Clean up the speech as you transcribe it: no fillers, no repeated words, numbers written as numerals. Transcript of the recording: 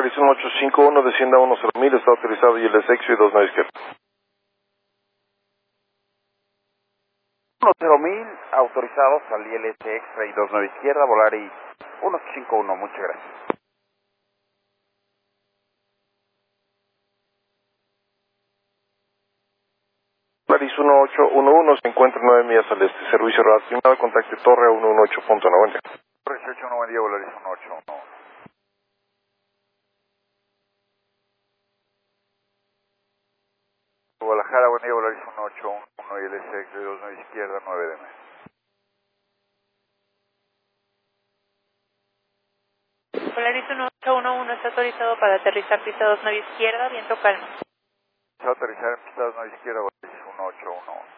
Polaris 1851, descienda 10.000, está autorizado y el execcio y 29 izquierda. 10.000, autorizados al ILS extra y 29 izquierda, Volaris 1851, muchas gracias. Polaris 1811 se encuentra 9 millas al este, servicio radar primado, contacte torre a 118.90. Torre 18, buen día, Volaris 1811. Guadalajara, buen día, Volaris 1811 y ILS extra y 29 izquierda, 9 de mes. Polaris 1811 está autorizado para aterrizar pista 29 izquierda, viento calmo. Se va a aterrizar en pista 29 izquierda, Volaris 1811.